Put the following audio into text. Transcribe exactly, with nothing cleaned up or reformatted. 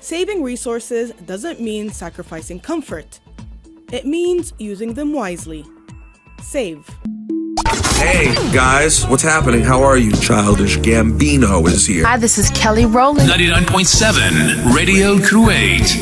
Saving resources doesn't mean sacrificing comfort. It means using them wisely. Save. Hey, guys, what's happening? How are you? Childish Gambino is here. Hi, this is Kelly Rowland. ninety-nine point seven Radio Kuwait.